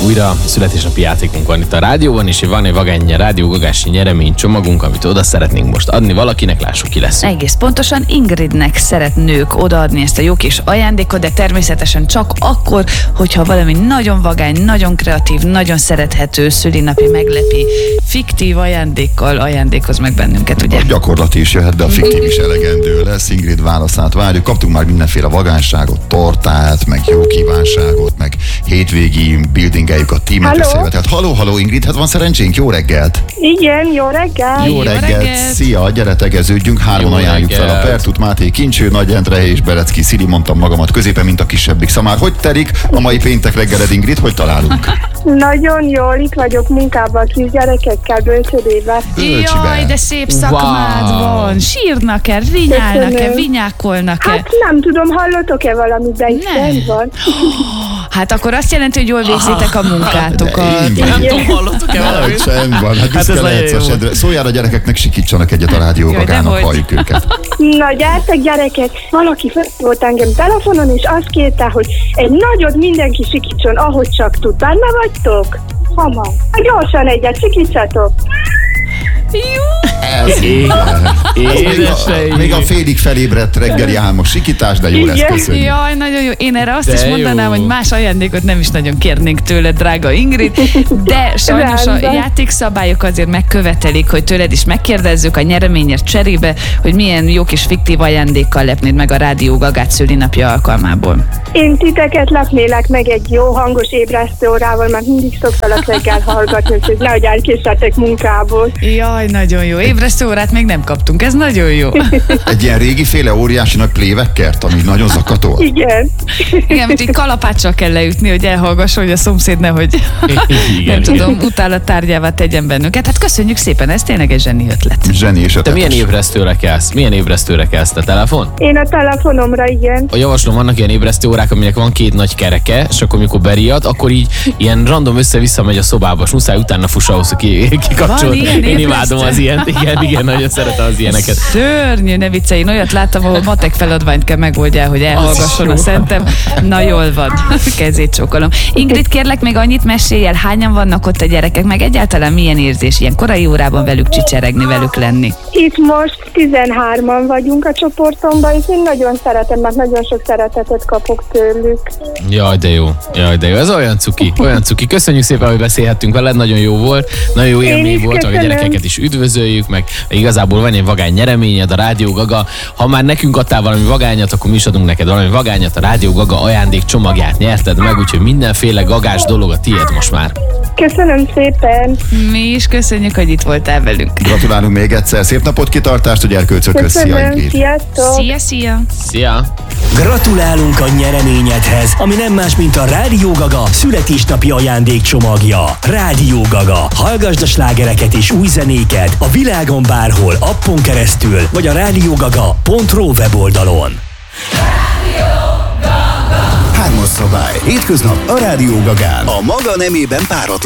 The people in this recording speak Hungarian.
újra születésnapi játékunk van itt a rádióban, és van egy vagány Rádió Gagás nyeremény csomagunk, amit oda szeretnénk most adni valakinek, lássuk ki lesz. Egész pontosan Ingridnek szeretnők odaadni ezt a jó kis ajándékot, de természetesen csak akkor, hogyha valami nagyon vagány, nagyon kreatív, nagyon szerethető szülinapi meglepi, fiktív ajándékkal ajándékoz meg bennünket, ugye? A gyakorlati is jöhet, de a fiktív is elegendő lesz. Ingrid válaszát várjuk. Kaptunk már mindenféle vagányságot, tortát, meg jó kívánságot, meg hétvégi buildingeljük a tímet összejövet. Tehát halló Ingrid, hát van szerencsénk, jó reggelt! Igen, jó reggelt! Jó reggelt! Szia, gyere tegeződjünk, hárman ajánljuk fel a Pertut, Máté Kincső, Nagy Endre és Berecki Szili, mondtam magamat középen, mint a kisebbik. Szóval hogy telik a mai péntek reggeled, Ingrid, hogy találunk? Nagyon jól, itt vagyok munkában, kisgyerekekkel, bölcsödébe. Jaj, de szép szakmád van! Sírnak-e, rinyálnak-e, vinyákolnak-e? Hát nem tudom, hallotok-e valamit, de itt nem van. Hát akkor azt jelenti, hogy jól végzitek a munkátokat. Nem tudom, hallottok-e valamit? Csend van, hát büszke lehetsz a sendre. Szóljál a gyerekeknek, sikítsanak egyet a Rádió Gagának, halljuk őket. Na gyertek gyerekek, valaki fel volt engem telefonon, és azt kérte, hogy egy nagyot mindenki sikítson, ahogy csak tud. Benne vagytok? Hamar. Gyorsan egyet, sikítsatok. Jó! Ez még a félig felébredt reggeli álmos sikítás, de jó lesz, köszönjük. Jaj, nagyon jó. Én erre azt is mondanám, hogy más ajándékot nem is nagyon kérnénk tőled, drága Ingrid, de sajnos a játékszabályok azért megkövetelik, hogy tőled is megkérdezzük a nyereményért cserébe, hogy milyen jó kis fiktív ajándékkal lepnéd meg a Rádió Gagát szülinapja alkalmából. Én titeket lepnélek meg egy jó hangos ébresztő órával, mert mindig szoktalak reggel hallgatni, hogy nehogy elkéssetek munkából. Jaj, nagyon jó. Ébresztő órát még nem kaptunk, ez nagyon jó. Egy ilyen régiféle óriási nagy playbackert, ami nagyon zakatol. Igen. Igen, mint így kalapáccsal kell leütni, hogy elhallgasson, hogy a szomszéd nehogy nem tudom, utána tárgyává tegyen bennünket. Hát köszönjük szépen, ez tényleg egy zseni ötlet. Zseni és Te milyen ébresztőre kelsz? Milyen ébresztőre kelsz? Te telefon? Én a telefonomra, igen. A javaslom, vannak ilyen ébresztő órák, aminek van két nagy kereke, és akkor mikor beriad, akkor így ilyen random össze-vissza megy a szobába, és muszáj utána fuss ahhoz, hogy kikapcsol. Én imádom az ilyen, igen, nagyon szeretem az ilyeneket. Szörnyű, ne viccelj, én olyat láttam, ahol matek feladványt kell megoldjál, hogy elhallgasson a szentem. Na jól van, kezét csókolom. Ingrid, kérlek még annyit mesélj el, hányan vannak ott a gyerekek, meg egyáltalán milyen érzés ilyen korai órában velük csicseregni, velük lenni? Itt most 13-an vagyunk a csoportomban, és én nagyon szeretem, mert nagyon sok szeretetet kapok tőlük. Jaj, de jó. Ez olyan cuki. Köszönjük szépen, hogy beszélhettünk veled, nagyon jó volt, nagyon jó élmény volt, hogy a gyerekeket is üdvözöljük, meg igazából van egy vagány nyereményed, a Rádió Gaga. Ha már nekünk adtál valami vagányat, akkor mi is adunk neked valami vagányat, a Rádió Gaga ajándék csomagját nyerted meg, úgyhogy mindenféle gagás dolog a tiéd most már. Köszönöm szépen. Mi is köszönjük, hogy itt voltál velünk. Gratulálunk még egyszer, szép napot, kitartást, hogy erkölcökhöz. Szia, Ingrid. Sziasztok. Szia. Gratulálunk a nyereményedhez, ami nem más, mint a Rádió Gaga születésnapi ajándékcsomagja. Rádió Gaga. Hallgasd a slágereket és új zenéket a világon bárhol, appon keresztül, vagy a radiogaga.ru weboldalon. Hármas szabály. Hétköznap a Rádió Gagán. A maga nemében páratlan.